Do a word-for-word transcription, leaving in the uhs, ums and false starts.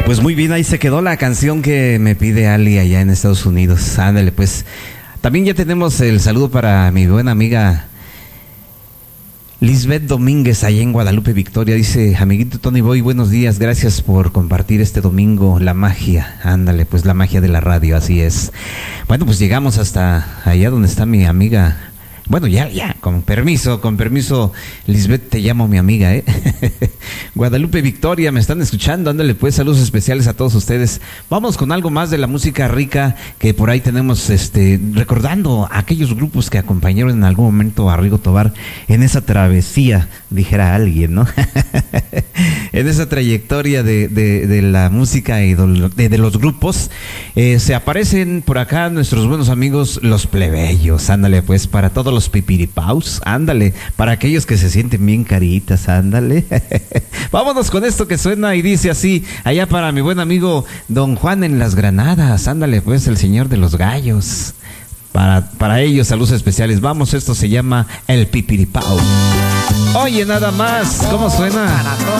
Pues muy bien, ahí se quedó la canción que me pide Ali allá en Estados Unidos. Ándale, pues. También ya tenemos el saludo para mi buena amiga Lisbeth Domínguez, allá en Guadalupe, Victoria. Dice: amiguito Tony Boy, buenos días, gracias por compartir este domingo la magia. Ándale, pues la magia de la radio, así es. Bueno, pues llegamos hasta allá donde está mi amiga. Bueno, ya, ya, con permiso, con permiso, Lisbeth, te llamo mi amiga, ¿eh? Guadalupe, Victoria, me están escuchando, ándale pues, saludos especiales a todos ustedes. Vamos con algo más de la música rica que por ahí tenemos, este, recordando a aquellos grupos que acompañaron en algún momento a Rigo Tobar en esa travesía, dijera alguien, ¿no? En esa trayectoria de, de, de la música y de, de los grupos, eh, se aparecen por acá nuestros buenos amigos los plebeyos, ándale pues, para todos los pipiripaus, ándale, para aquellos que se sienten bien caritas, ándale. Vámonos con esto que suena y dice así, allá para mi buen amigo Don Juan en las Granadas, ándale pues, el señor de los gallos. Para, para ellos, saludos especiales. Vamos, esto se llama El Pipiripao. Oye, nada más, ¿cómo suena?